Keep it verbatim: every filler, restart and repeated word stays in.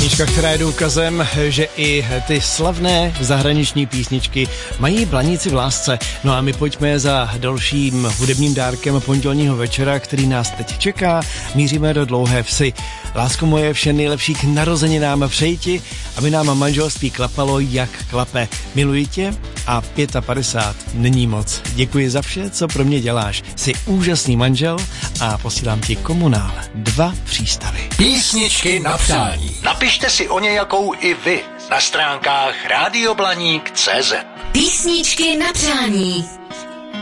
Písnička, která je důkazem, že i ty slavné zahraniční písničky mají blaníci v lásce. No a my pojďme za dalším hudebním dárkem pondělního večera, který nás teď čeká. Míříme do Dlouhé Vsi. Lásko moje, vše nejlepší k narozeninám přeji ti, aby nám manželství klapalo, jak klape. Miluji tě a padesát pět není moc. Děkuji za vše, co pro mě děláš. Jsi úžasný manžel a posílám ti Komunál. Dva přístavy. Písničky na přání. Napište si o nějakou i vy na stránkách rádio blaník tečka cé zet. Písničky na přání.